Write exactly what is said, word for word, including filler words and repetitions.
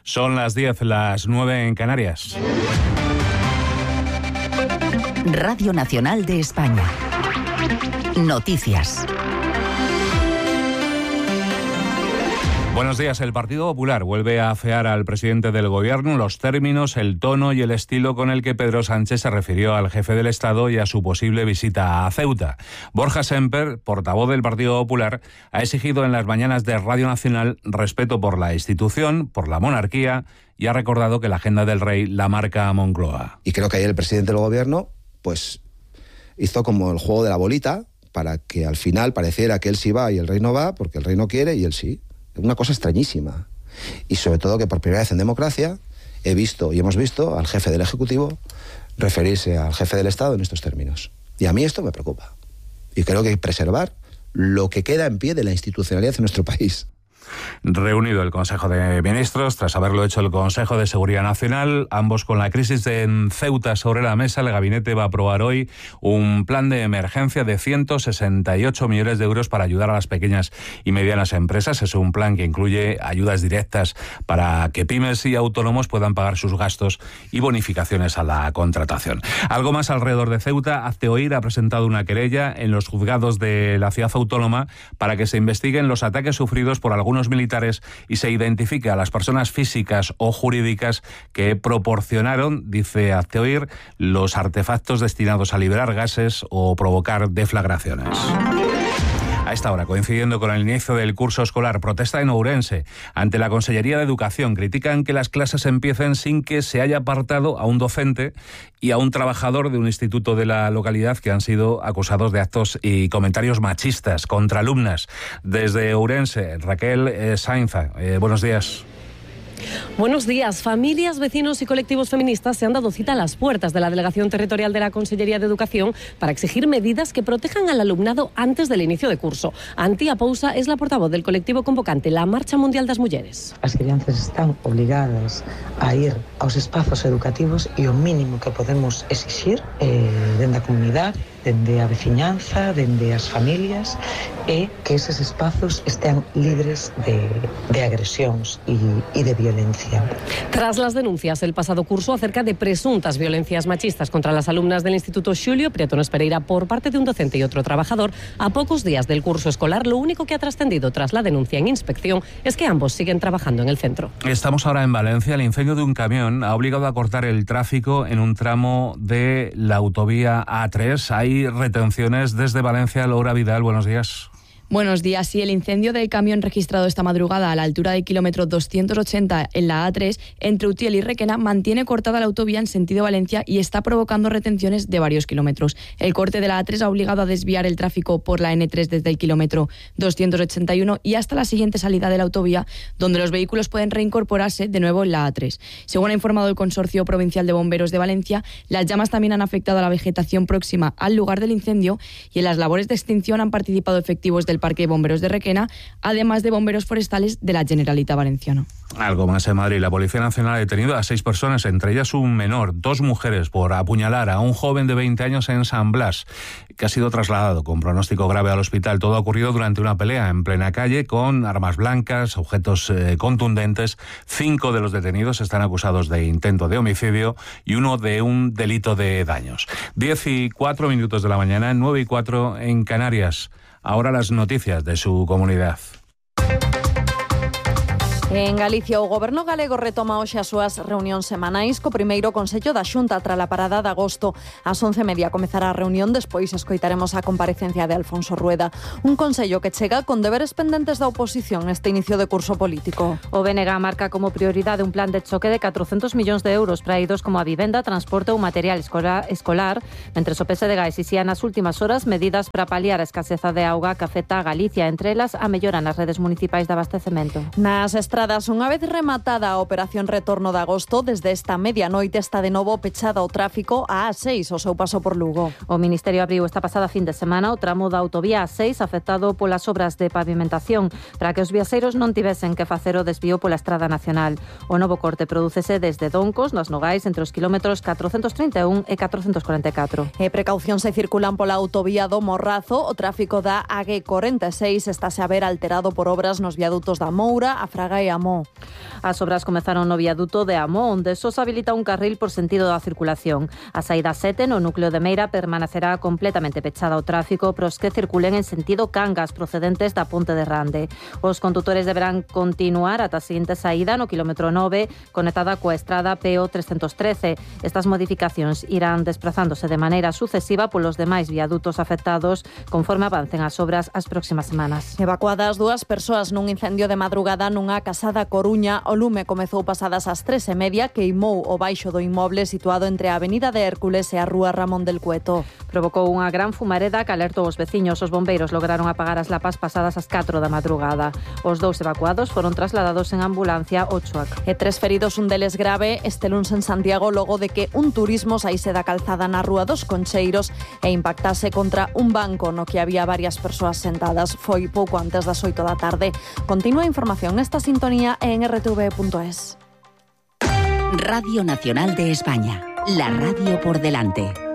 Son las diez, las nueve en Canarias. Radio Nacional de España. Noticias. Buenos días. El Partido Popular vuelve a afear al presidente del Gobierno los términos, el tono y el estilo con el que Pedro Sánchez se refirió al jefe del Estado y a su posible visita a Ceuta. Borja Semper, portavoz del Partido Popular, ha exigido en las mañanas de Radio Nacional respeto por la institución, por la monarquía, y ha recordado que la agenda del rey la marca a Moncloa. Y creo que ayer el presidente del Gobierno pues hizo como el juego de la bolita para que al final pareciera que él sí va y el rey no va, porque el rey no quiere y él sí. Una cosa extrañísima. Y sobre todo que por primera vez en democracia he visto y hemos visto al jefe del Ejecutivo referirse al jefe del Estado en estos términos. Y a mí esto me preocupa. Y creo que hay que preservar lo que queda en pie de la institucionalidad en nuestro país. Reunido el Consejo de Ministros, tras haberlo hecho el Consejo de Seguridad Nacional, ambos con la crisis en Ceuta sobre la mesa, el gabinete va a aprobar hoy un plan de emergencia de ciento sesenta y ocho millones de euros para ayudar a las pequeñas y medianas empresas. Es un plan que incluye ayudas directas para que pymes y autónomos puedan pagar sus gastos y bonificaciones a la contratación. Algo más alrededor de Ceuta. Hazte Oír ha presentado una querella en los juzgados de la ciudad autónoma para que se investiguen los ataques sufridos por algunos militares y se identifique a las personas físicas o jurídicas que proporcionaron, dice Hazte Oír, los artefactos destinados a liberar gases o provocar deflagraciones. A esta hora, coincidiendo con el inicio del curso escolar, protesta en Ourense. Ante la Consellería de Educación, critican que las clases empiecen sin que se haya apartado a un docente y a un trabajador de un instituto de la localidad que han sido acusados de actos y comentarios machistas contra alumnas. Desde Ourense, Raquel eh, Sainza, eh, buenos días. Buenos días. Familias, vecinos y colectivos feministas se han dado cita a las puertas de la Delegación Territorial de la Consellería de Educación para exigir medidas que protejan al alumnado antes del inicio de curso. Antía Pousa es la portavoz del colectivo convocante La Marcha Mundial das Mulleres. As crianzas están obligadas a ir aos espazos educativos e o mínimo que podemos exixir eh, dende a comunidade, dende a veciñanza, dende as familias, é que eses espazos estean libres de, de agresións e, e de violencia. Tras las denuncias el pasado curso acerca de presuntas violencias machistas contra las alumnas del Instituto Xulio Prietones Pereira por parte de un docente y otro trabajador, a pocos días del curso escolar, lo único que ha trascendido tras la denuncia en inspección es que ambos siguen trabajando en el centro. Estamos ahora en Valencia. El incendio de un camión ha obligado a cortar el tráfico en un tramo de la autovía A tres. Hay retenciones desde Valencia. Laura Vidal, buenos días. Buenos días. Sí, el incendio del camión registrado esta madrugada a la altura del kilómetro doscientos ochenta en la A tres entre Utiel y Requena mantiene cortada la autovía en sentido Valencia y está provocando retenciones de varios kilómetros. El corte de la A tres ha obligado a desviar el tráfico por la N tres desde el kilómetro doscientos ochenta y uno y hasta la siguiente salida de la autovía, donde los vehículos pueden reincorporarse de nuevo en la A tres. Según ha informado el Consorcio Provincial de Bomberos de Valencia, las llamas también han afectado a la vegetación próxima al lugar del incendio y en las labores de extinción han participado efectivos del Parque de Bomberos de Requena, además de bomberos forestales de la Generalitat Valenciana. Algo más en Madrid. La Policía Nacional ha detenido a seis personas, entre ellas un menor, dos mujeres, por apuñalar a un joven de veinte años en San Blas, que ha sido trasladado con pronóstico grave al hospital. Todo ha ocurrido durante una pelea en plena calle con armas blancas, objetos eh, contundentes. Cinco de los detenidos están acusados de intento de homicidio y uno de un delito de daños. Diez y cuatro minutos de la mañana, nueve y cuatro en Canarias. Ahora las noticias de su comunidad. En Galicia, o Goberno galego retoma hoxe as súas reunións semanais co primeiro Consello da Xunta tras a parada de agosto. Ás once e media comezará a reunión, despois escoitaremos a comparecencia de Alfonso Rueda. Un Consello que chega con deberes pendentes da oposición neste inicio de curso político. O B N G marca como prioridade un plan de choque de catrocentos millóns de euros para eidos como a vivenda, transporte ou material escolar, mentres o P S D G exixía nas últimas horas medidas para paliar a escaseza de auga que afecta a Galicia, entre elas a mellora nas redes municipais de abastecemento. Nas estradas, unha vez rematada a operación retorno de agosto, desde esta medianoite está de novo pechada o tráfico a A seis o seu paso por Lugo. O Ministerio abriu esta pasada fin de semana o tramo da autovía A seis afectado polas obras de pavimentación para que os viaxeiros non tivesen que facer o desvío pola Estrada Nacional. O novo corte prodúcese desde Doncos, nas Nogais, entre os kilómetros catrocentos trinta e un e catrocentos corenta e catro. E precaución se circulan pola autovía do Morrazo. O tráfico da A G corenta e seis estáse a ver alterado por obras nos viadutos da Moura, a Fraga e a Mo. As obras comezaron no viaduto de Amo, onde só se habilita un carril por sentido da circulación. A saída sete no núcleo de Meira permanecerá completamente pechada ao tráfico para os que circulen en sentido Cangas procedentes da Ponte de Rande. Os condutores deberán continuar ata a seguinte saída no quilómetro nove, conectada coa estrada P O trescentos trece. Estas modificacións irán desplazándose de maneira sucesiva polos demais viadutos afectados conforme avancen as obras as próximas semanas. Evacuadas dúas persoas nun incendio de madrugada nunha casa da Coruña. O lume comezou pasadas as tres e media, queimou o baixo do inmoble situado entre a Avenida de Hércules e a Rúa Ramón del Cueto. Provocou unha gran fumareda que alertou os veciños. Os bombeiros lograron apagar as lapas pasadas as catro da madrugada. Os dous evacuados foron trasladados en ambulancia ao Chuac. E tres feridos, un deles grave, este luns en Santiago, logo de que un turismo saíse da calzada na Rúa dos Concheiros e impactase contra un banco no que había varias persoas sentadas. Foi pouco antes das oito da tarde. Continúa a información nesta sintonía en r t v punto es. Radio Nacional de España, la radio por delante.